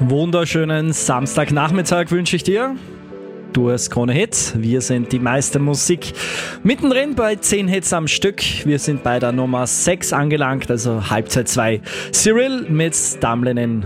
Wunderschönen Samstagnachmittag wünsche ich dir. Du hast Krone Hits, wir sind die meiste Musik. Mittendrin bei 10 Hits am Stück. Wir sind bei der Nummer 6 angelangt, also Halbzeit 2. Cyril mit Stumbling in